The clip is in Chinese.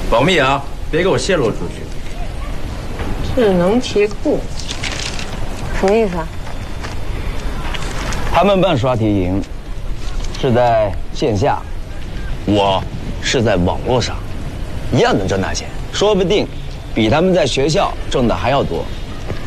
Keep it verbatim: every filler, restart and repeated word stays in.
保密啊，别给我泄露出去。 智能题库，什么意思啊？ 他们办刷题营是在线下，我是在网络上，一样能挣大钱，说不定比他们在学校挣的还要多。